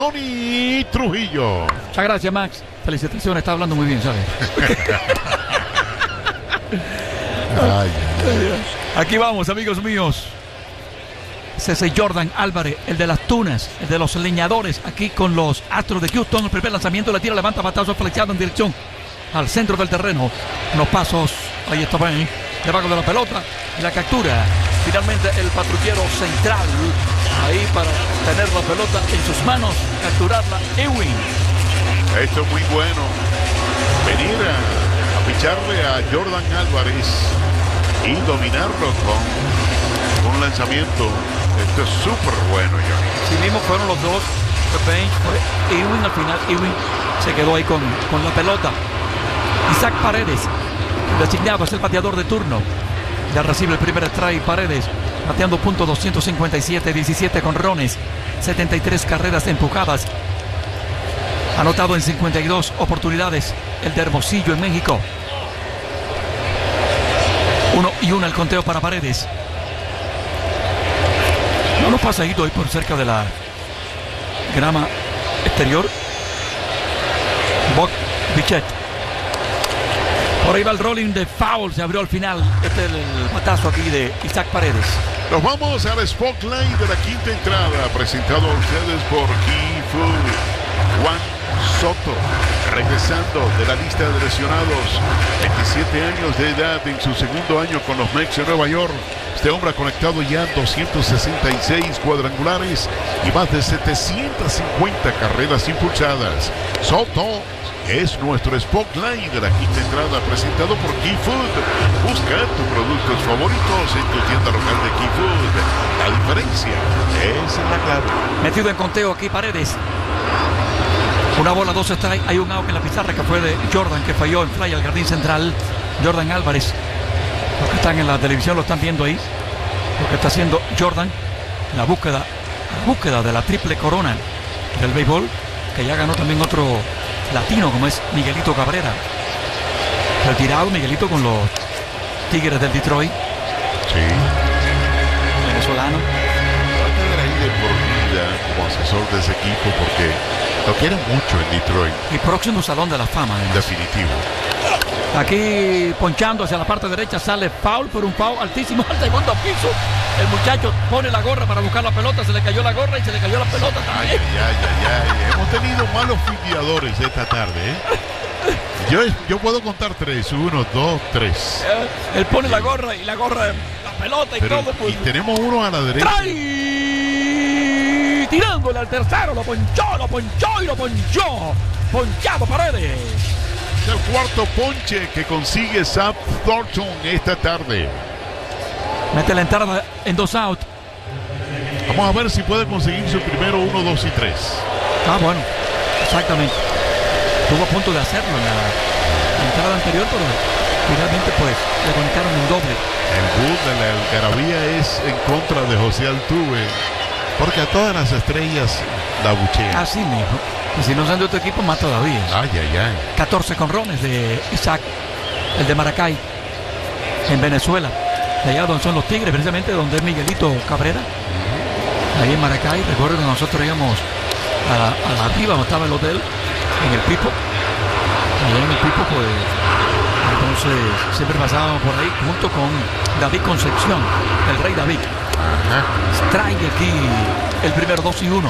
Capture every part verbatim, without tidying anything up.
Tony Trujillo. Muchas gracias, Max. Felicitaciones, está hablando muy bien, ¿sabes? Ay, Aquí vamos, amigos míos. Ese es Jordan Álvarez, el de las tunas, el de los leñadores, aquí con los Astros de Houston. El primer lanzamiento, le tira, levanta batazo flexiado en dirección al centro del terreno. Unos pasos, ahí está bien, debajo de la pelota y la captura. Finalmente el patrullero central, ahí para tener la pelota en sus manos, capturarla, Ewing. esto es muy bueno. Venir a, a picharle a Jordan Álvarez y dominarlo con un lanzamiento. Esto es súper bueno, Johnny. Sí mismo fueron los dos. Fue Ewing al final. Ewing se quedó ahí con, con la pelota. Isaac Paredes, designado, es el bateador de turno. Ya recibe el primer strike. Paredes bateando punto doscientos cincuenta y siete, diecisiete jonrones, setenta y tres carreras empujadas. Anotado en cincuenta y dos oportunidades. El de Hermosillo en México. Uno y uno el conteo para Paredes. Unos pasaditos ahí por cerca de la grama exterior. Boc Bichet. Por ahí va el rolling de foul. Se abrió al final. Este es el batazo aquí de Isaac Paredes. Nos vamos al Spotlight de la quinta entrada, presentado a ustedes por Key Food. Juan Soto, regresando de la lista de lesionados, veintisiete años de edad, en su segundo año con los Mets de Nueva York. Este hombre ha conectado ya doscientos sesenta y seis cuadrangulares y más de setecientas cincuenta carreras impulsadas. Soto es nuestro Spotlight de la quinta entrada, presentado por Key Food. Busca tus productos favoritos en tu tienda local de Key Food. La diferencia es en la clave. Metido en conteo aquí Paredes. Una bola, dos strikes. Hay un out en la pizarra que fue de Jordan, que falló en fly al jardín central. Jordan Álvarez. Los que están en la televisión lo están viendo ahí. Lo que está haciendo Jordan. La búsqueda, la búsqueda de la triple corona del béisbol. Que ya ganó también otro latino, como es Miguelito Cabrera. Retirado Miguelito con los Tigres del Detroit. Sí. Venezolano. Va a quedar ahí de por vida como asesor de ese equipo porque lo quieren mucho en Detroit. Y próximo salón de la fama. En definitivo. Aquí ponchando hacia la parte derecha, sale foul por un foul altísimo al segundo piso. El muchacho pone la gorra para buscar la pelota, se le cayó la gorra y se le cayó la pelota también. Ay, ay, ay, ay. Hemos tenido malos filiadores esta tarde, ¿eh? Yo, yo puedo contar tres, uno, dos, tres. Eh, él pone la gorra y la gorra, la pelota y Pero, todo. Pues, y tenemos uno a la derecha. ¡trae! Tirándole al tercero, lo ponchó, lo ponchó y lo ponchó. Ponchado Paredes. El cuarto ponche que consigue Zap Thornton esta tarde. Mete la entrada en dos out. Vamos a ver si puede conseguir su primero uno, dos y tres. Ah, bueno, exactamente. Estuvo a punto de hacerlo en la, la entrada anterior, pero finalmente pues le conectaron un doble. El boot de la algarabía es en contra de José Altuve, porque a todas las estrellas la buchean. Así mismo. Y si no son de otro equipo, más todavía. Ay, ay, ay. catorce jonrones de Isaac, el de Maracay, en Venezuela. De allá donde son los Tigres, precisamente donde es Miguelito Cabrera. Ahí en Maracay, recuerdo que nosotros íbamos a la, a la arriba, donde estaba el hotel, en el Pipo. Allá en el Pipo, pues, entonces siempre pasábamos por ahí junto con David Concepción, el Rey David. Ajá. Strike aquí el primero, dos y uno.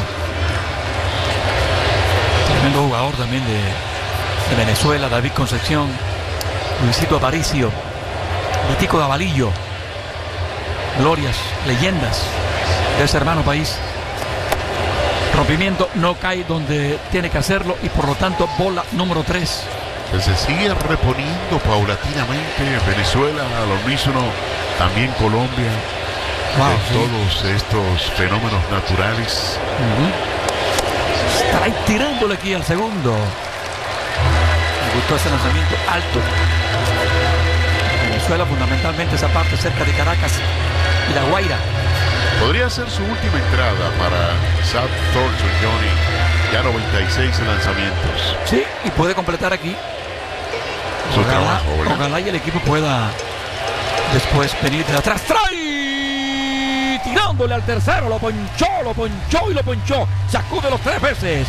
Tremendo jugador también de, de Venezuela, David Concepción, Luisito Aparicio, Vitico Gavalillo, glorias, leyendas de ese hermano país. Rompimiento, no cae donde tiene que hacerlo y por lo tanto bola número tres. Que se sigue reponiendo paulatinamente Venezuela, al unísono, también Colombia, Wow, de sí. todos estos fenómenos naturales. Uh-huh. Está ahí tirándole aquí al segundo. Me gustó ese lanzamiento alto. Venezuela, fundamentalmente esa parte cerca de Caracas y La Guaira. Podría ser su última entrada para Zap Thornton, Johnny. Ya noventa y seis lanzamientos. Sí, y puede completar aquí. Su Ojalá, trabajo, ¿verdad? ojalá y el equipo pueda después venir de atrás. ¡Trae! ¡Tiró! tirándole al tercero, lo ponchó, lo ponchó y lo ponchó. Sacude los tres veces.